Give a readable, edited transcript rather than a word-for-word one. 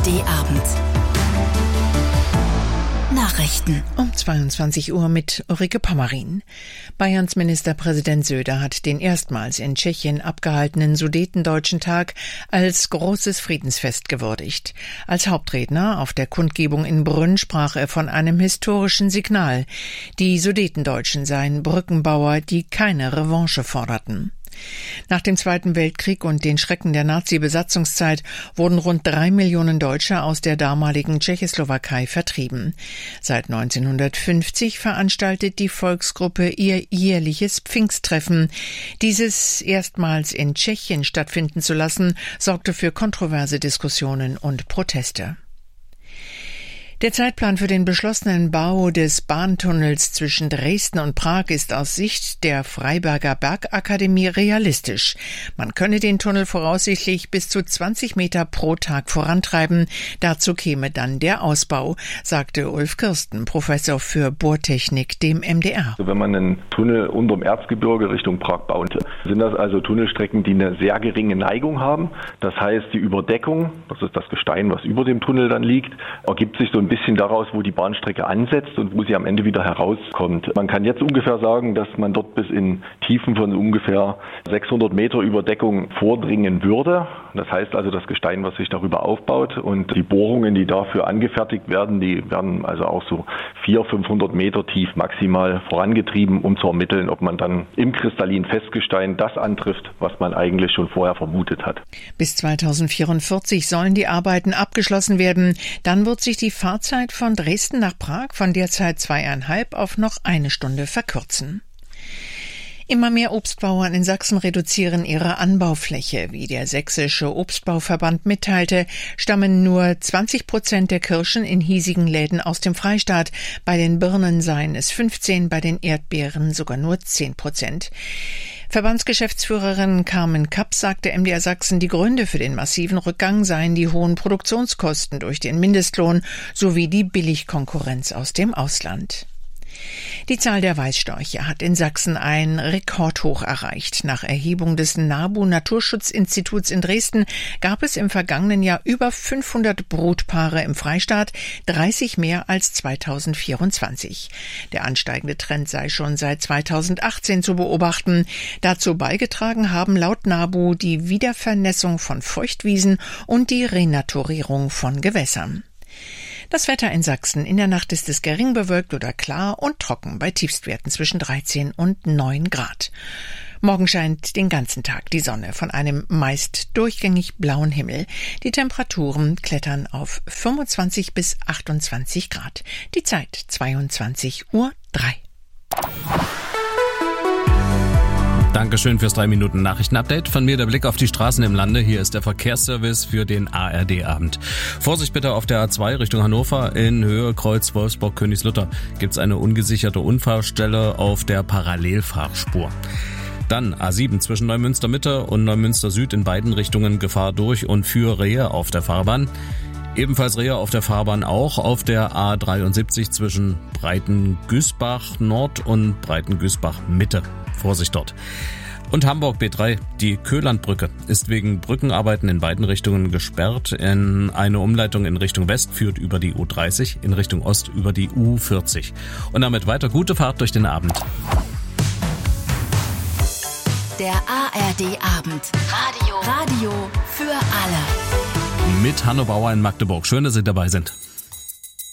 ARD-Abend. Nachrichten um 22 Uhr mit Ulrike Pommerin. Bayerns Ministerpräsident Söder hat den erstmals in Tschechien abgehaltenen Sudetendeutschen Tag als großes Friedensfest gewürdigt. Als Hauptredner auf der Kundgebung in Brünn sprach er von einem historischen Signal. Die Sudetendeutschen seien Brückenbauer, die keine Revanche forderten. Nach dem Zweiten Weltkrieg und den Schrecken der Nazi-Besatzungszeit wurden rund 3 Millionen Deutsche aus der damaligen Tschechoslowakei vertrieben. Seit 1950 veranstaltet die Volksgruppe ihr jährliches Pfingsttreffen. Dieses erstmals in Tschechien stattfinden zu lassen, sorgte für kontroverse Diskussionen und Proteste. Der Zeitplan für den beschlossenen Bau des Bahntunnels zwischen Dresden und Prag ist aus Sicht der Freiberger Bergakademie realistisch. Man könne den Tunnel voraussichtlich bis zu 20 Meter pro Tag vorantreiben. Dazu käme dann der Ausbau, sagte Ulf Kirsten, Professor für Bohrtechnik, dem MDR. Wenn man einen Tunnel unterm Erzgebirge Richtung Prag baut, sind das also Tunnelstrecken, die eine sehr geringe Neigung haben. Das heißt, die Überdeckung, das ist das Gestein, was über dem Tunnel dann liegt, ergibt sich so ein bisschen daraus, wo die Bahnstrecke ansetzt und wo sie am Ende wieder herauskommt. Man kann jetzt ungefähr sagen, dass man dort bis in Tiefen von ungefähr 600 Meter Überdeckung vordringen würde. Das heißt also, das Gestein, was sich darüber aufbaut, und die Bohrungen, die dafür angefertigt werden, die werden also auch so 400-500 Meter tief maximal vorangetrieben, um zu ermitteln, ob man dann im kristallinen Festgestein das antrifft, was man eigentlich schon vorher vermutet hat. Bis 2044 sollen die Arbeiten abgeschlossen werden. Dann wird sich die Fahrzeit von Dresden nach Prag von derzeit 2,5 auf noch 1 Stunde verkürzen. Immer mehr Obstbauern in Sachsen reduzieren ihre Anbaufläche. Wie der Sächsische Obstbauverband mitteilte, stammen nur 20% der Kirschen in hiesigen Läden aus dem Freistaat. Bei den Birnen seien es 15%, bei den Erdbeeren sogar nur 10%. Verbandsgeschäftsführerin Carmen Kapp sagte MDR Sachsen, die Gründe für den massiven Rückgang seien die hohen Produktionskosten durch den Mindestlohn sowie die Billigkonkurrenz aus dem Ausland. Die Zahl der Weißstorche hat in Sachsen ein Rekordhoch erreicht. Nach Erhebung des NABU Naturschutzinstituts in Dresden gab es im vergangenen Jahr über 500 Brutpaare im Freistaat, 30 mehr als 2024. Der ansteigende Trend sei schon seit 2018 zu beobachten. Dazu beigetragen haben laut NABU die Wiedervernässung von Feuchtwiesen und die Renaturierung von Gewässern. Das Wetter in Sachsen: in der Nacht ist es gering bewölkt oder klar und trocken bei Tiefstwerten zwischen 13 und 9 Grad. Morgen scheint den ganzen Tag die Sonne von einem meist durchgängig blauen Himmel. Die Temperaturen klettern auf 25 bis 28 Grad. Die Zeit 22:03 Uhr. Dankeschön fürs 3-Minuten-Nachrichten-Update. Von mir der Blick auf die Straßen im Lande. Hier ist der Verkehrsservice für den ARD-Abend. Vorsicht bitte auf der A2 Richtung Hannover. In Höhe Kreuz Wolfsburg-Königslutter gibt es eine ungesicherte Unfallstelle auf der Parallelfahrspur. Dann A7 zwischen Neumünster Mitte und Neumünster Süd in beiden Richtungen Gefahr durch und für Rehe auf der Fahrbahn. Ebenfalls Rehe auf der Fahrbahn auch auf der A73 zwischen Breitengüßbach Nord und Breitengüßbach Mitte. Vorsicht dort. Und Hamburg B3, die Köhlandbrücke, ist wegen Brückenarbeiten in beiden Richtungen gesperrt. Eine Umleitung in Richtung West führt über die U30, in Richtung Ost über die U40. Und damit weiter gute Fahrt durch den Abend. Der ARD-Abend. Radio für alle. Mit Hanno Bauer in Magdeburg. Schön, dass Sie dabei sind.